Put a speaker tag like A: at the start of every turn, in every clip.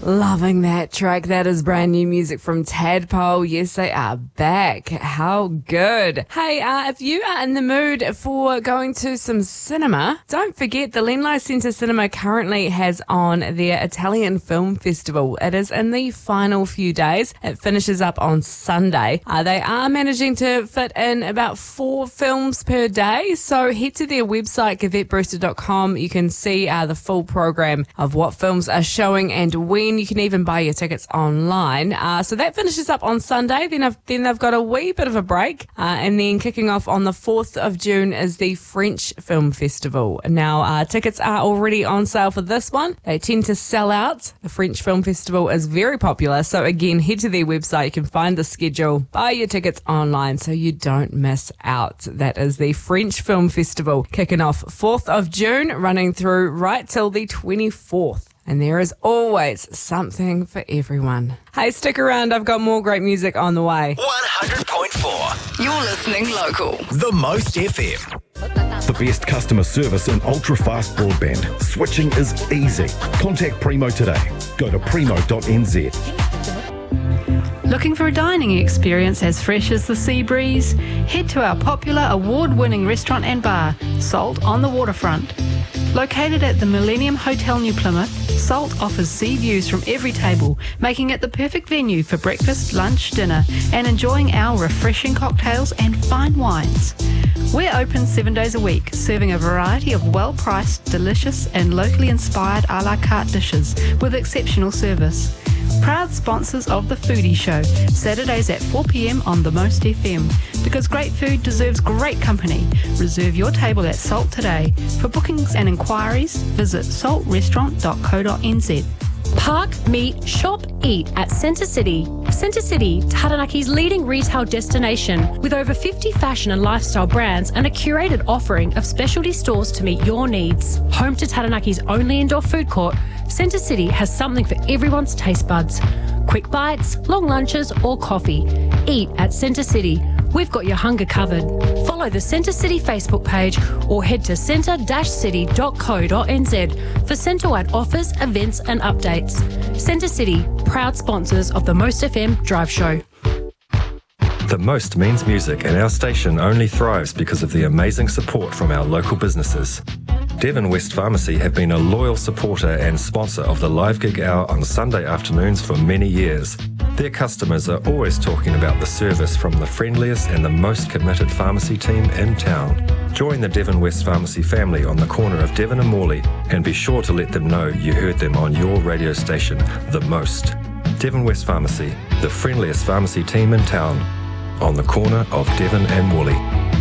A: Loving that track. That is brand new music from Tadpole. Yes, they are back. How good. Hey, if you are in the mood for going to some cinema, don't forget the Lenli Centre Cinema currently has on their Italian Film Festival. It is in the final few days. It finishes up on Sunday. They are managing to fit in about 4 films per day. So head to their website, gavettebrewster.com. You can see the full program of what films are showing and when. You can even buy your tickets online. So that finishes up on Sunday. Then they've got a wee bit of a break. And then kicking off on the 4th of June is the French Film Festival. Now, tickets are already on sale for this one. They tend to sell out. The French Film Festival is very popular. So again, head to their website. You can find the schedule, buy your tickets online so you don't miss out. That is the French Film Festival kicking off 4th of June, running through right till the 24th. And there is always something for everyone. Hey, stick around. I've got more great music on the way.
B: 100.4. You're listening local.
C: The Most FM. The best customer service in ultra-fast broadband. Switching is easy. Contact Primo today. Go to primo.nz.
D: Looking for a dining experience as fresh as the sea breeze? Head to our popular award-winning restaurant and bar, Salt on the Waterfront. Located at the Millennium Hotel New Plymouth, Salt offers sea views from every table, making it the perfect venue for breakfast, lunch, dinner, and enjoying our refreshing cocktails and fine wines. We're open 7 days a week, serving a variety of well-priced, delicious, and locally inspired a la carte dishes with exceptional service. Proud sponsors of The Foodie Show, Saturdays at 4 p.m. on The Most FM. Because great food deserves great company. Reserve your table at Salt today. For bookings and inquiries, visit saltrestaurant.co.nz.
E: Park, meet, shop, eat at Centre City. Centre City, Taranaki's leading retail destination with over 50 fashion and lifestyle brands and a curated offering of specialty stores to meet your needs. Home to Taranaki's only indoor food court, Centre City has something for everyone's taste buds. Quick bites, long lunches or coffee. Eat at Centre City. We've got your hunger covered. Follow the Centre City Facebook page or head to centre-city.co.nz for centre-wide offers, events and updates. Centre City, proud sponsors of the Most FM Drive Show.
F: The Most means music, and our station only thrives because of the amazing support from our local businesses. Devon West Pharmacy have been a loyal supporter and sponsor of the Live Gig Hour on Sunday afternoons for many years. Their customers are always talking about the service from the friendliest and the most committed pharmacy team in town. Join the Devon West Pharmacy family on the corner of Devon and Morley and be sure to let them know you heard them on your radio station, The Most. Devon West Pharmacy, the friendliest pharmacy team in town, on the corner of Devon and Morley.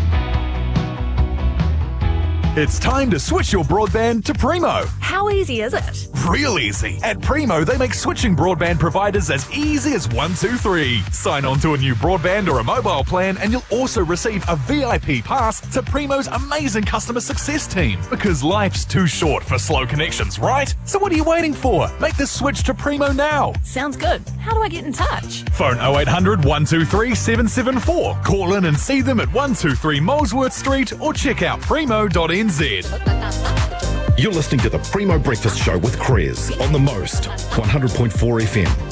G: It's time to switch your broadband to Primo.
H: How easy is it?
G: Real easy. At Primo, they make switching broadband providers as easy as 1, 2, 3. Sign on to a new broadband or a mobile plan and you'll also receive a VIP pass to Primo's amazing customer success team. Because life's too short for slow connections, right? So what are you waiting for? Make the switch to Primo now.
H: Sounds good. How do I get in touch?
G: Phone 0800 123 774. Call in and see them at 123 Molesworth Street or check out primo.nz.
C: You're listening to the Primo Breakfast Show with Krez on The Most, 100.4 FM.